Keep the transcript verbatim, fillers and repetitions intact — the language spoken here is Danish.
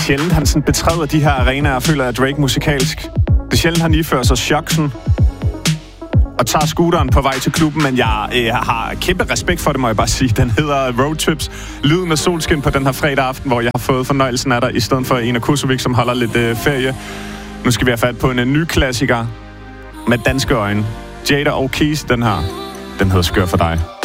sjældent, han sådan betræder de her arenaer og føler, at Drake musikalsk. Det er sjældent, han ifører sig choksen og tager scooteren på vej til klubben, men jeg øh, har kæmpe respekt for det, må jeg bare sige. Den hedder Road Trips. Lyden af solskin på den her fredag aften, hvor jeg har fået fornøjelsen af dig, i stedet for Ena Kusovic, som holder lidt øh, ferie. Nu skal vi have fat på en, en ny klassiker med danske øjne. Jada og Keys, den her, den hedder Skør for dig.